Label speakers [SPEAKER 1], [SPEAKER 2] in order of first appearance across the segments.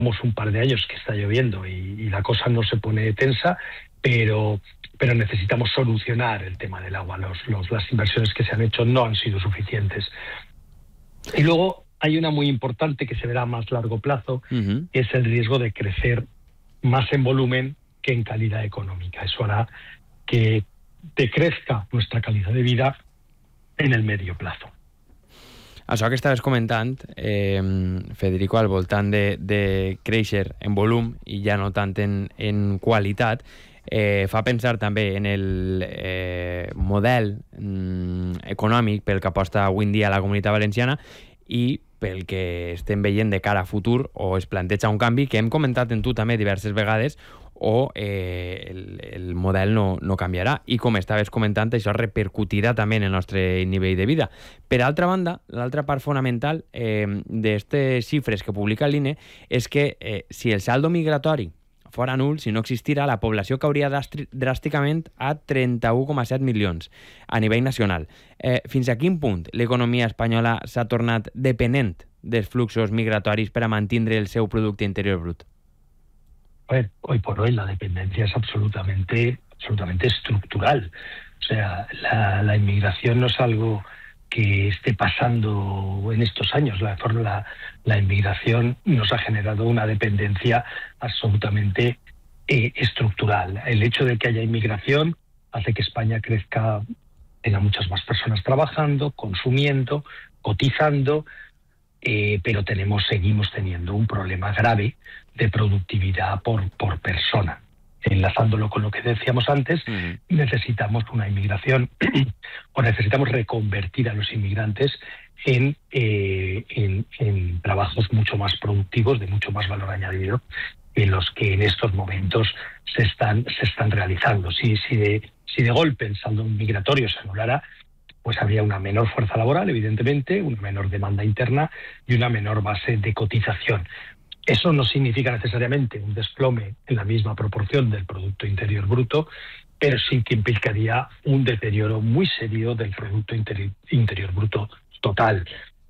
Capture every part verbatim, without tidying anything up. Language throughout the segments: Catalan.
[SPEAKER 1] un par de años que está lloviendo y, y la cosa no se pone tensa, pero, pero necesitamos solucionar el tema del agua. Los, los, las inversiones que se han hecho no han sido suficientes. Y luego hay una muy importante que se verá a más largo plazo, uh-huh. que es el riesgo de crecer más en volumen que en calidad económica. Eso hará que decrezca nuestra calidad de vida en el medio plazo.
[SPEAKER 2] Això que estaves comentant, eh, Federico, al voltant de, de créixer en volum i ja no tant en, en qualitat, eh, fa pensar també en el eh, model mm, econòmic pel que aposta avui en dia la Comunitat Valenciana i pel que estem veient de cara a futur, o es planteja un canvi que hem comentat en tu també diverses vegades, o eh, el, el model no, no canviarà. I com estaves comentant, això repercutirà també en el nostre nivell de vida. Per altra banda, l'altra part fonamental eh, d'aquestes xifres que publica l'I N E és que eh, si el saldo migratori fora nul, si no existira, la població cauria dràsticament a trenta-un coma set milions a nivell nacional. Eh, fins a quin punt l'economia espanyola s'ha tornat dependent dels fluxos migratoris per a mantindre el seu producte interior brut?
[SPEAKER 1] A ver, hoy por hoy la dependencia es absolutamente, absolutamente estructural. O sea, la, la inmigración no es algo que esté pasando en estos años. La, la, la inmigración nos ha generado una dependencia absolutamente eh, estructural. El hecho de que haya inmigración hace que España crezca, tenga muchas más personas trabajando, consumiendo, cotizando, eh, pero tenemos, seguimos teniendo un problema grave de productividad por, por persona. Enlazándolo con lo que decíamos antes, uh-huh. necesitamos una inmigración o necesitamos reconvertir a los inmigrantes en, eh, en, en trabajos mucho más productivos, de mucho más valor añadido, en los que en estos momentos se están, se están realizando. Si, si, de, si de golpe el saldo migratorio se anulara, pues habría una menor fuerza laboral, evidentemente, una menor demanda interna y una menor base de cotización. Eso no significa necesariamente un desplome en la misma proporción del Producto Interior Bruto, pero sí que implicaría un deterioro muy serio del Producto Interior, interior Bruto total.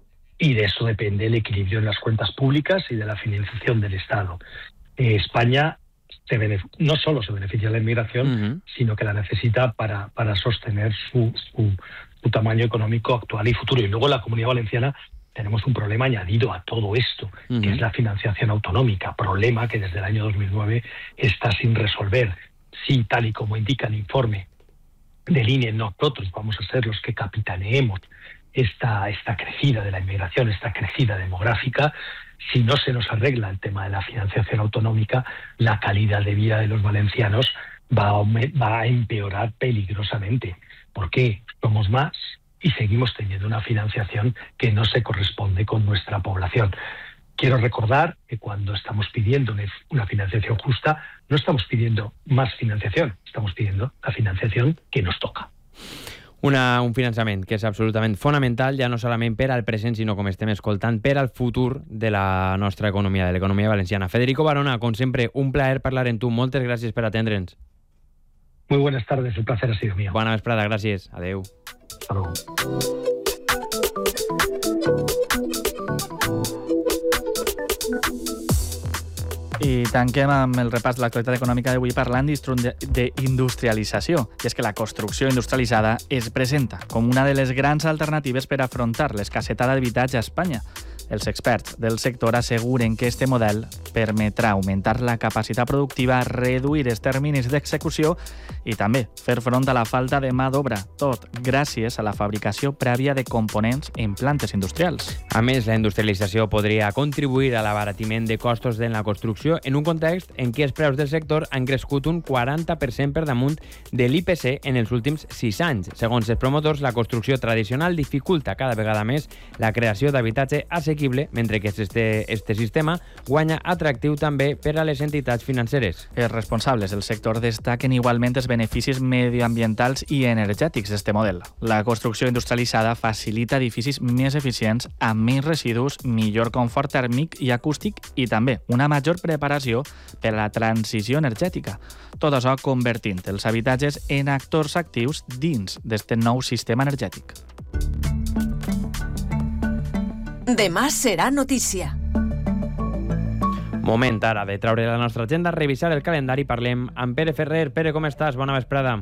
[SPEAKER 1] Y de eso depende el equilibrio en las cuentas públicas y de la financiación del Estado. Eh, España se benef- no solo se beneficia de la inmigración, uh-huh. sino que la necesita para, para sostener su, su, su tamaño económico actual y futuro. Y luego la Comunidad Valenciana tenemos un problema añadido a todo esto, uh-huh. que es la financiación autonómica, problema que desde el año dos mil nueve está sin resolver. Si, tal y como indica el informe del I N E, nosotros vamos a ser los que capitaneemos esta, esta crecida de la inmigración, esta crecida demográfica, si no se nos arregla el tema de la financiación autonómica, la calidad de vida de los valencianos va a, va a empeorar peligrosamente. ¿Por qué? Somos más y seguimos teniendo una financiación que no se corresponde con nuestra población. Quiero recordar que cuando estamos pidiendo una financiación justa, no estamos pidiendo más financiación, estamos pidiendo la financiación que nos toca.
[SPEAKER 2] Una, un finançament que és absolutament fonamental, ja no solament per al present, sinó, com estem escoltant, per al futur de la nostra economia, de l'economia valenciana. Federico Barona, com sempre, un plaer parlar amb tu. Moltes gràcies per atendre'ns.
[SPEAKER 1] Muy buenas tardes, el placer ha sido mío.
[SPEAKER 2] Bona vesprada, gràcies. Adeu.
[SPEAKER 1] Hasta luego.
[SPEAKER 3] I tanquem amb el repàs de l'actualitat econòmica d'avui parlant d'industrialització. I és que la construcció industrialitzada es presenta com una de les grans alternatives per afrontar l'escassetat d'habitatge a Espanya. Els experts del sector asseguren que este model permetrà augmentar la capacitat productiva, reduir els terminis d'execució i també fer front a la falta de mà d'obra, tot gràcies a la fabricació prèvia de components en plantes industrials.
[SPEAKER 2] A més, la industrialització podria contribuir a l'abaratiment de costos en la construcció en un context en què els preus del sector han crescut un quaranta per cent per damunt de l'I P C en els últims sis anys. Segons els promotors, la construcció tradicional dificulta cada vegada més la creació d'habitatge assequible, mentre que este, este sistema guanya atractiu també per a les entitats financeres.
[SPEAKER 3] Els responsables del sector destaquen igualment els beneficis medioambientals i energètics d'este model. La construcció industrialitzada facilita edificis més eficients, amb menys residus, millor confort tèrmic i acústic i també una major preparació per a la transició energètica. Tot això convertint els habitatges en actors actius dins d'este nou sistema energètic.
[SPEAKER 4] Demà serà notícia.
[SPEAKER 2] Moment ara de treure la nostra agenda, revisar el calendari. Parlem amb Pere Ferrer. Pere, com estàs? Bona vesprada.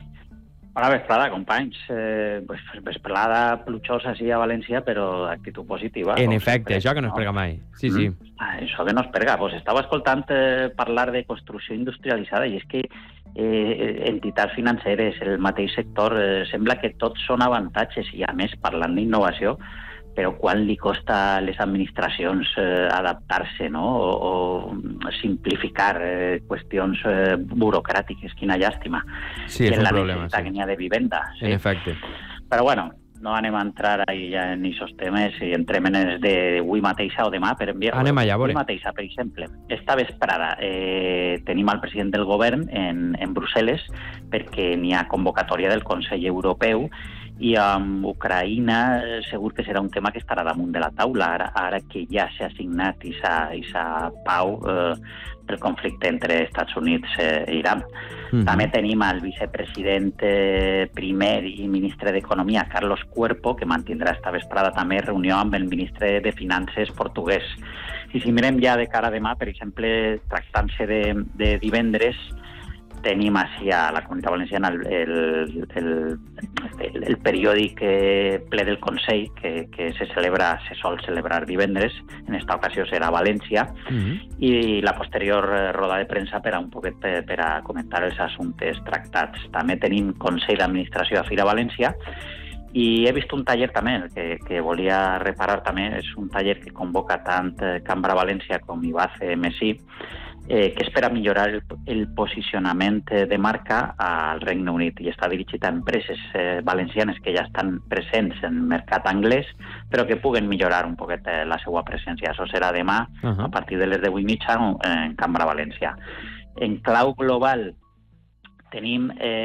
[SPEAKER 4] Bona vesprada, companys. Eh, pues, vesprada plujosa sí a València, però actitud positiva.
[SPEAKER 2] En efecte, sempre, això que no es pega mai. Sí, sí.
[SPEAKER 4] Mm. Ah, això que no es pega. Pues estava escoltant eh, parlar de construcció industrialitzada i és que eh, entitats financeres, el mateix sector, eh, sembla que tots són avantatges i, a més, parlant d'innovació, però quan li costa a les administracions eh, adaptar-se, no? o, o simplificar eh, qüestions eh, burocràtiques. Quina llàstima.
[SPEAKER 2] Sí, és un
[SPEAKER 4] la
[SPEAKER 2] problema.
[SPEAKER 4] Sí. Que n'hi ha de vivenda. Sí?
[SPEAKER 2] En efecte.
[SPEAKER 4] Però bueno, no anem a entrar ahí ja en aquests temes i entrem en els d'avui mateixa o demà per enviar.
[SPEAKER 2] Anem allà, a veure.
[SPEAKER 4] Avui mateixa, per exemple. Esta vesprada eh, tenim al president del govern en, en Brussel·les perquè n'hi ha convocatòria del Consell Europeu i amb Ucraïna eh, segur que serà un tema que estarà damunt de la taula, ara, ara que ja s'ha signat aquesta pau eh, pel conflicte entre Estats Units eh, i Iran. Mm-hmm. També tenim el vicepresident eh, primer i ministre d'Economia, Carlos Cuerpo, que mantindrà esta vesprada també reunió amb el ministre de Finances portuguès. I si mirem ja de cara a demà, per exemple, tractant-se de, de divendres, tenim així a la Comunitat Valenciana el, el, el, el, el periòdic eh, ple del Consell que, que se celebra, se sol celebrar divendres, en esta ocasió serà a València, mm-hmm. i la posterior roda de premsa per a un poquet per, per a comentar els assumptes tractats. També tenim Consell d'Administració a Fira València, i he vist un taller també que, que volia reparar també, és un taller que convoca tant Cambra València com I B A C M S I, Eh, que és per a millorar el, el posicionament de marca al Regne Unit i està dirigit a empreses eh, valencianes que ja estan presents en el mercat anglès, però que puguen millorar un poquet eh, la seva presència. Això serà demà, uh-huh. a partir de les deu i mitja, en Cambra València. En clau global, tenim,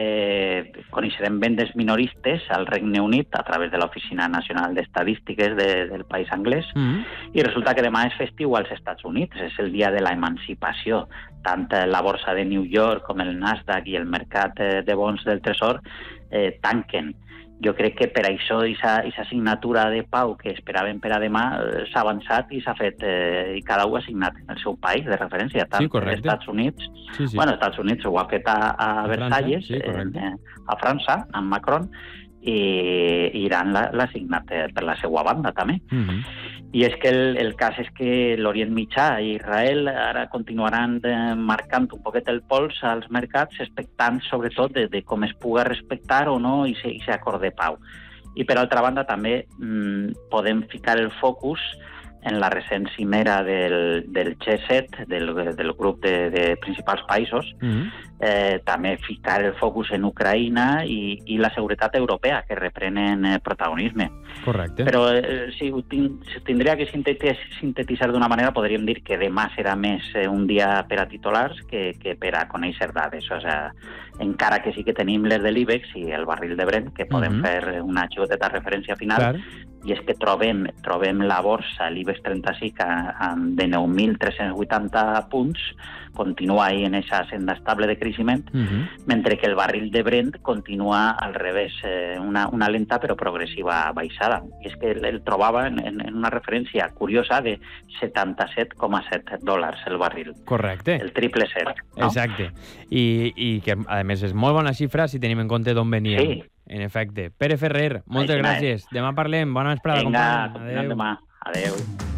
[SPEAKER 4] eh, coneixerem vendes minoristes al Regne Unit a través de l'Oficina Nacional d'Estadístiques de, del país anglès, mm-hmm. i resulta que demà és festiu als Estats Units, és el dia de l'emancipació. Tant la borsa de New York com el Nasdaq i el mercat de bons del Tresor eh, tanquen. Jo crec que per això aquesta signatura de pau que esperàvem per a demà eh, s'ha avançat i s'ha fet, eh, i cada un ha signat en el seu país de referència, tant
[SPEAKER 2] sí, als
[SPEAKER 4] Estats Units,
[SPEAKER 2] sí, sí.
[SPEAKER 4] bueno, als Estats Units ho ha fet a, a, a Versalles,
[SPEAKER 2] França, sí,
[SPEAKER 4] eh, a França, amb Macron, i Iran l'ha signat per la seva banda també. Mm-hmm. I és que el, el cas és que l'Orient Mitjà i Israel ara continuaran de, marcant un poquet el pols als mercats, expectant sobretot de, de com es puga respectar o no aquest acord de pau. I per altra banda també mmm, podem ficar el focus en la recent cimera del, del G set, del, del grup de, de principals països, mm-hmm. eh, també ficar el focus en Ucraïna i, i la seguretat europea, que reprenen eh, protagonisme.
[SPEAKER 2] Correcte.
[SPEAKER 4] Però eh, si, ho tin, si ho tindria que sintetitzar d'una manera, podríem dir que demà serà més eh, un dia per a titulars que, que per a conèixer dades. O sigui, encara que sí que tenim les de l'IBEX i el barril de Brent, que podem mm-hmm. fer una xicoteta referència final, clar. I és que trobem, trobem la borsa, l'IBEX trenta-cinc, de nou mil tres-cents vuitanta punts, continua ahí en esa senda estable de creixement, uh-huh. mentre que el barril de Brent continua al revés, eh, una, una lenta però progressiva baixada. I és que el, el trobava en, en, en una referència curiosa de setanta-set coma set dòlars el barril.
[SPEAKER 2] Correcte.
[SPEAKER 4] El triple set. No?
[SPEAKER 2] Exacte. I, I que, a més, és molt bona xifra si tenim en compte d'on veníem. Sí. En efecte. Pere Ferrer, moltes Així gràcies. És. Demà parlem. Bona vesprada,
[SPEAKER 4] Vinga, company. Adéu. Demà. Adéu.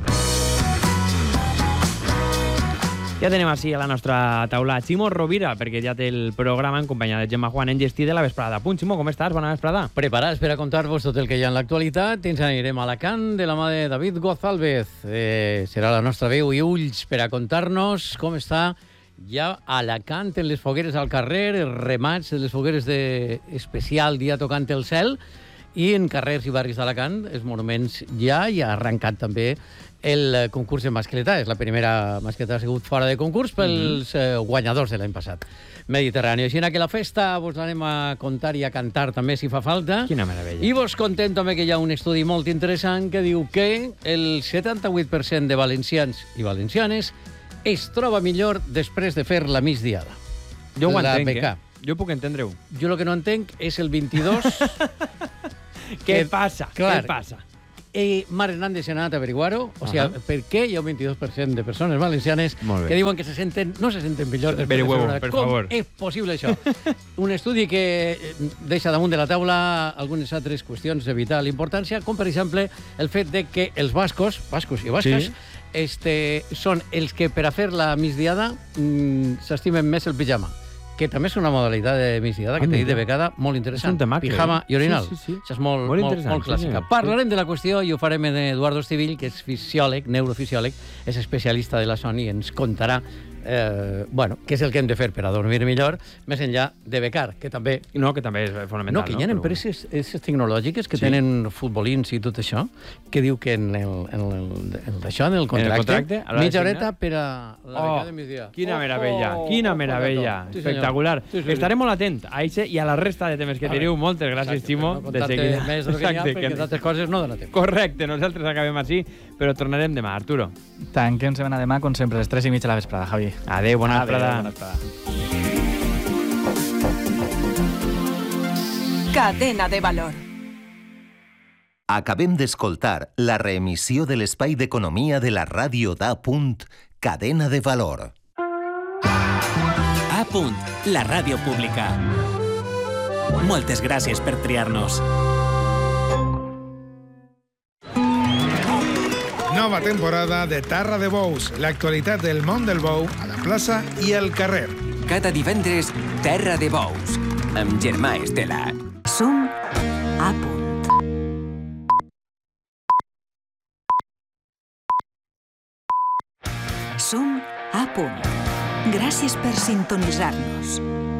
[SPEAKER 2] Ja tenem així a la nostra taula Ximo Rovira, perquè ja té el programa en companyia de Gemma Juan en gestí de la vesprada. Punt, Ximo, com estàs? Bona vesprada.
[SPEAKER 5] Preparats per a contar-vos tot el que hi ha en l'actualitat. Ens anirem a Alacant de la mà de David González. Eh, serà la nostra veu i ulls per a contar-nos com està ja a Alacant, en les fogueres al carrer, remats de les fogueres de especial dia tocant el cel, i en carrers i barris d'Alacant, els monuments ja, i ha arrencat també el concurs de mascletà. És la primera mascletà ha sigut fora de concurs pels mm-hmm. eh, guanyadors de l'any passat. Mediterrani. Així que la festa vos l'anem a contar i a cantar també si fa falta.
[SPEAKER 2] Quina meravella.
[SPEAKER 5] I vos contem també que hi ha un estudi molt interessant que diu que el setanta-vuit per cent de valencians i valencianes es troba millor després de fer la migdiada.
[SPEAKER 2] Jo ho entenc, eh? Jo puc entendre-ho.
[SPEAKER 5] Jo el que no entenc és el vint-i-dos...
[SPEAKER 2] Què passa?
[SPEAKER 5] Clar,
[SPEAKER 2] Què passa?
[SPEAKER 5] eh, Mar Hernández ha anat a averiguar-ho, o sigui, uh-huh. per què hi ha un veintidós per cent de persones valencianes que diuen que se senten, no se senten millor.
[SPEAKER 2] Averigueu, per
[SPEAKER 5] Com
[SPEAKER 2] favor.
[SPEAKER 5] és possible això? Un estudi que deixa damunt de la taula algunes altres qüestions de vital importància, com per exemple el fet de que els bascos, bascos i basques, sí. este, són els que per a fer la migdiada mm, s'estimen més el pijama, que també és una modalitat de migdiada, que ah, t'he dit de becada, molt interessant. Pijama i orinal.
[SPEAKER 2] Sí, sí, sí.
[SPEAKER 5] Això és molt, molt, molt, molt clàssica. Sí, Parlarem de la qüestió i ho farem amb Eduardo Estivill, que és fisiòleg, neurofisiòleg, és especialista de la son i ens contarà eh, bueno, què és el que hem de fer per a dormir millor, més enllà de becar, que també...
[SPEAKER 2] No, que també és fonamental.
[SPEAKER 5] No, que hi ha no? empreses però... tecnològiques que sí. tenen futbolins i tot això, que diu que en el, en el, en això, en el contracte, en el contracte mitja horeta per a la oh, becada de migdia.
[SPEAKER 2] Quina oh, meravella, oh, quina oh, meravella. Sí, espectacular. Sí, sí, Estaré molt atent a això i a la resta de temes que teniu. Moltes gràcies,
[SPEAKER 5] exacte,
[SPEAKER 2] Ximo.
[SPEAKER 5] No de seguida. Més del que hi ha, perquè que... d'altres coses no dona temps.
[SPEAKER 2] Correcte, nosaltres acabem així, però tornarem demà, Arturo.
[SPEAKER 3] Tanquem setmana demà, com sempre, a les tres i mitja a la vesprada, Javi.
[SPEAKER 2] Adéu, bona vesprada.
[SPEAKER 6] Cadena de valor.
[SPEAKER 7] Acabem d'escoltar la reemissió de l'espai d'economia de la ràdio d'A. Cadena de valor.
[SPEAKER 8] A. La ràdio pública. Moltes gràcies per triar-nos.
[SPEAKER 9] Nova temporada de Tarra de Bous, l'actualitat del món del bou a la plaça i al carrer.
[SPEAKER 10] Cada divendres, Terra de Bous, amb Germà Estela. Som a punt. Som a punt. Gràcies per sintonitzar-nos.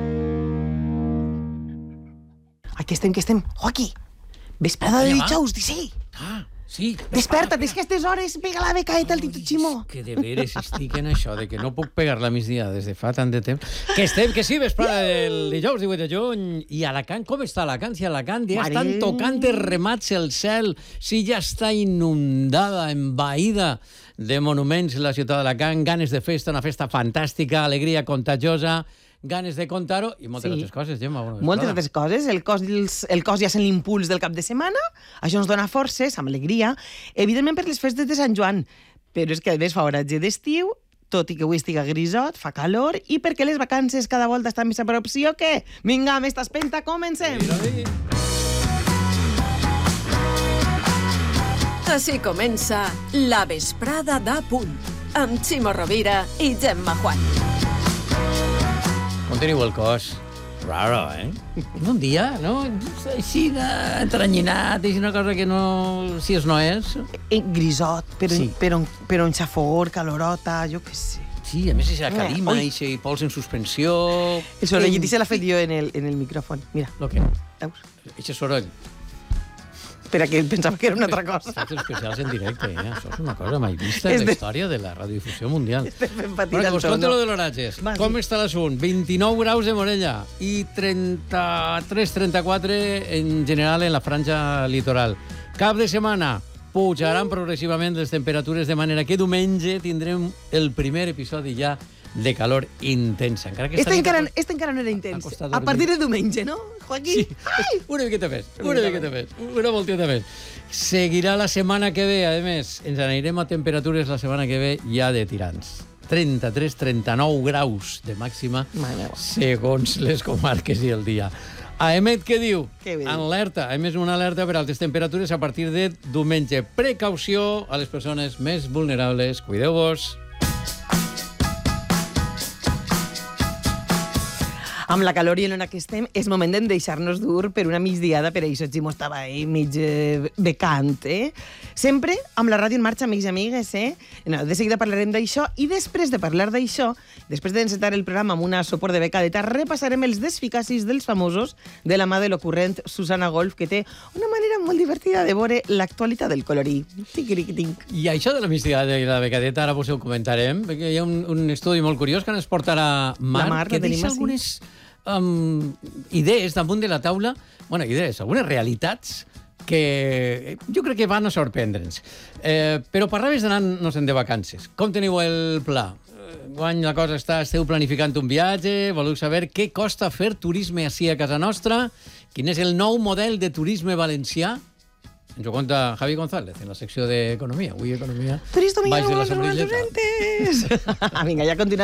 [SPEAKER 11] Aquí estem, que estem. Joaquí, vesprada de dijous, dice.
[SPEAKER 5] Ah, sí.
[SPEAKER 11] Desperta't, és que a aquestes hores pega la becaeta al Tito Ximó.
[SPEAKER 5] Que de veres estic en això, de que no puc pegar la migdia des de fa tant de temps. Que estem, que sí, vesprada del dijous divuit de juny. I Alacant, com està Alacant? Si Alacant ja estan tocant els remats el cel, si ja està inundada, envaïda de monuments la ciutat d'Alacant, ganes de festa, una festa fantàstica, alegria contagiosa, ganes de contar-ho i moltes sí. altres coses, Gemma. Bueno,
[SPEAKER 11] moltes altres coses. El cos, el cos ja sent l'impuls del cap de setmana, això ens dona forces, amb alegria, evidentment per les festes de Sant Joan, però és que a més fa horatge d'estiu, tot i que avui estiga grisot, fa calor, i perquè les vacances cada volta estan més a prop, sí o què? Vinga, amb esta espenta, comencem!
[SPEAKER 6] Així comença la vesprada d'A. amb Ximo Rovira i Gemma Juan.
[SPEAKER 5] Com teniu el cos? Raro, eh? Un dia, no? Així entranyinat, és una cosa que no... Si és no és...
[SPEAKER 11] Grisot, però, sí. però, però un xafor, calorota, jo què sé.
[SPEAKER 5] Sí, a més és la calima, i se pols en suspensió...
[SPEAKER 11] El sorollet se l'ha fet jo en el, en el micròfon, mira.
[SPEAKER 5] Lo que? Veus? Eixe soroll.
[SPEAKER 11] Espera, que pensava que era una altra cosa.
[SPEAKER 5] Efectes especials en directe, eh? Això és una cosa mai vista en la història de la radiodifusió mundial.
[SPEAKER 11] Estem fent patir
[SPEAKER 5] bueno,
[SPEAKER 11] al
[SPEAKER 5] que us conto lo de l'oratges. Com està l'assunt? vint-i-nou graus de Morella i trenta-tres trenta-quatre en general en la franja litoral. Cap de setmana pujaran progressivament les temperatures de manera que diumenge tindrem el primer episodi ja de calor intensa. Encara que
[SPEAKER 11] esta, encara, nit, esta encara no era intens. A partir de diumenge, no, Joaquín?
[SPEAKER 5] Sí. Ai! Una miqueta més, una miqueta més, una volteta més. Seguirà la setmana que ve, a més, ens anirem a temperatures la setmana que ve ja de tirants. trenta-tres trenta-nou graus de màxima, segons les comarques i el dia. A Emet, què diu? Alerta, a més una alerta per altes temperatures a partir de diumenge. Precaució a les persones més vulnerables. Cuideu-vos.
[SPEAKER 11] Amb la calor i en la que estem, és moment de deixar-nos dur per una migdiada, per això Ximo estava ahí mig eh, becant, eh? Sempre amb la ràdio en marxa, amics i amigues, eh? No, de seguida parlarem d'això, i després de parlar d'això, després d'encetar el programa amb una sopor de becadeta, repassarem els desficacis dels famosos de la mà de l'ocurrent Susana Golf, que té una manera molt divertida de veure l'actualitat del colorí. Tiquiriquitinc.
[SPEAKER 5] I això de la migdiada i la becadeta, ara vos ho comentarem, perquè hi ha un, un estudi molt curiós que ens portarà Mar, Mar que deixa algunes... Um, idees damunt de la taula, bueno, idees, algunes realitats que jo crec que van a sorprendre'ns. Eh, però parlaves d'anar-nos-en de vacances. Com teniu el pla? Guany la cosa està, esteu planificant un viatge, voleu saber què costa fer turisme així a casa nostra? Quin és el nou model de turisme valencià? Ens ho conta Javi González en la secció d'Economia. Avui Economia...
[SPEAKER 11] Trist,
[SPEAKER 5] baix de la somrilleta.
[SPEAKER 11] Vinga, ja continuem.